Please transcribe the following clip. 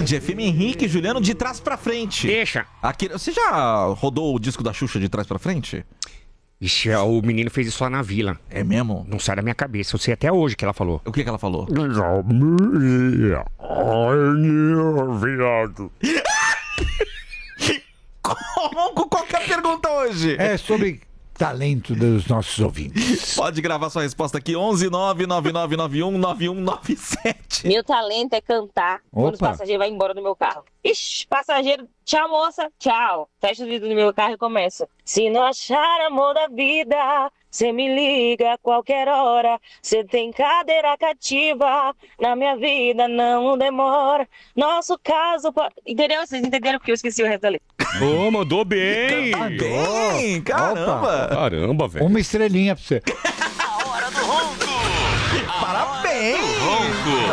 FM Henrique e Juliano de trás pra frente. Deixa. Você já rodou o disco da Xuxa de trás pra frente? Ixi, o menino fez isso lá na vila. É mesmo? Não sai da minha cabeça. Eu sei até hoje que ela falou. O que ela falou? Viado. Qual que é a pergunta hoje? É sobre talento dos nossos ouvintes. Pode gravar sua resposta aqui, 11999919197. Meu talento é cantar quando os passageiros vão embora do meu carro. Ixi, passageiro, tchau moça, tchau. Fecha o vidro do meu carro e começa. Se não achar amor da vida, cê me liga a qualquer hora. Cê tem cadeira cativa, na minha vida não demora. Nosso caso pode... Entendeu? Vocês entenderam porque eu esqueci o resto da letra. Ô, mandou bem. Bem, caramba. Caramba, velho. Uma estrelinha pra você. A hora do ronco. Parabéns.